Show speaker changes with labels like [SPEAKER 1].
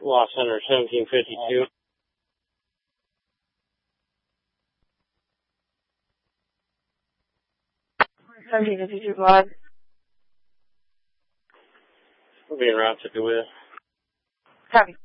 [SPEAKER 1] Lost Center 1752.
[SPEAKER 2] 1752, go ahead.
[SPEAKER 1] We'll be en route to DeWitt.
[SPEAKER 2] Copy.